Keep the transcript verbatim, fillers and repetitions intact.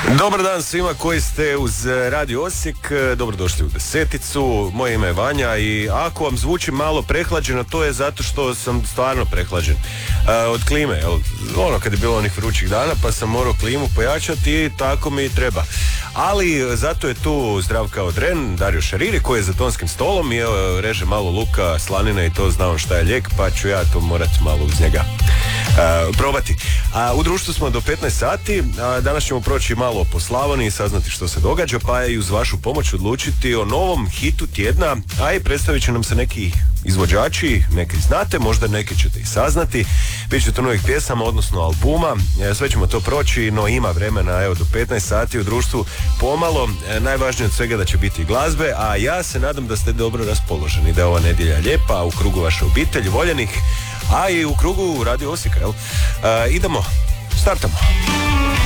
Dobar dan svima koji ste uz Radio Osijek, dobrodošli u deseticu, moje ime je Vanja i ako vam zvuči malo prehlađeno, to je zato što sam stvarno prehlađen. Uh, od klime, jel? Ono kad je bilo onih vrućih dana pa sam morao klimu pojačati i tako mi treba. Ali zato je tu Zdravka Odren, Dario Šariri koji je za tonskim stolom i evo, reže malo luka, slanine i to znamo šta je lijek, pa ću ja to morati malo uz njega uh, probati. A, u društvu smo do petnaest sati, a danas ćemo proći malo po Slavoniji, saznati što se događa, pa i uz vašu pomoć odlučiti o novom hitu tjedna, a i predstavit će nam se neki izvođači, neki znate, možda neke ćete i saznati, bit će to novih pjesama, odnosno albuma, e, sve ćemo to proći, no ima vremena, evo do petnaest sati u društvu pomalo, e, najvažnije od svega da će biti glazbe, a ja se nadam da ste dobro raspoloženi, da je ova nedjelja lijepa, u krugu vaše obitelji, voljenih, a i u krugu Radio Osijeka, jel? E, idemo, startamo.